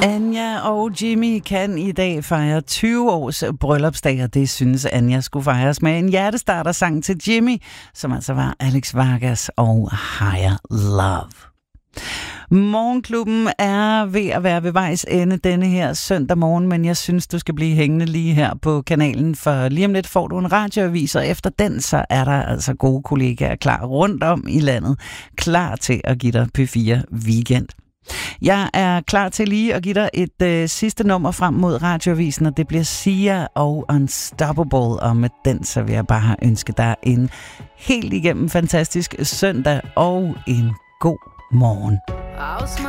Anja og Jimmy kan i dag fejre 20 års bryllupsdag, og det synes Anja skulle fejres med en hjertestarter-sang til Jimmy, som altså var Alex Vargas og Higher Love. Morgenklubben er ved at være ved vejs ende denne her søndag morgen, men jeg synes, du skal blive hængende lige her på kanalen, for lige om lidt får du en radioavis, og efter den, så er der altså gode kollegaer klar rundt om i landet, klar til at give dig P4 Weekend. Jeg er klar til lige at give dig et sidste nummer frem mod radioavisen, og det bliver Sia og Unstoppable, og med den så vil jeg bare ønske dig en helt igennem fantastisk søndag og en god morgen.